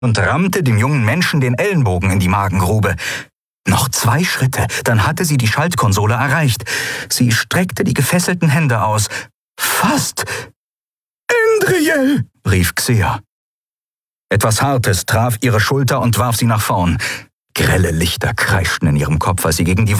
und rammte dem jungen Menschen den Ellenbogen in die Magengrube. Noch 2 Schritte, dann hatte sie die Schaltkonsole erreicht. Sie streckte die gefesselten Hände aus. Fast! »Indriel«, rief Xea. Etwas Hartes traf ihre Schulter und warf sie nach vorn. Grelle Lichter kreischten in ihrem Kopf, als sie gegen die